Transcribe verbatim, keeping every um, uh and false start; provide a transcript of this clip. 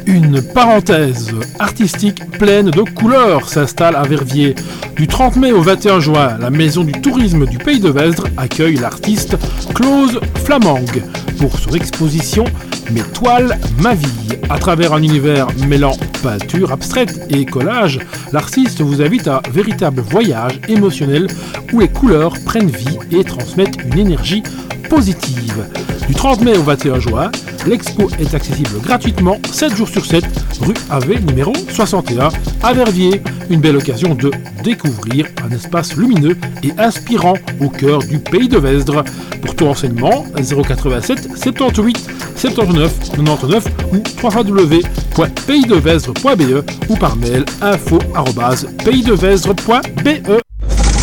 Une parenthèse artistique pleine de couleurs s'installe à Verviers. Du trente mai au vingt et un juin, la Maison du tourisme du Pays de Vesdre accueille l'artiste Claude Flamang pour son exposition Mes toiles, ma vie. À travers un univers mêlant peinture abstraite et collage, l'artiste vous invite à un véritable voyage émotionnel où les couleurs prennent vie et transmettent une énergie positive. Du trente mai au vingt et un juin, l'expo est accessible gratuitement sept jours sur sept, rue A V numéro soixante et un à Verviers. Une belle occasion de découvrir un espace lumineux et inspirant au cœur du Pays de Vesdre. Pour tout renseignement, zéro quatre-vingt-sept soixante-dix-huit soixante-neuf quatre-vingt-dix-neuf ou w w w point pays de vesdre point b e ou par mail info arobase pays de vesdre point b e.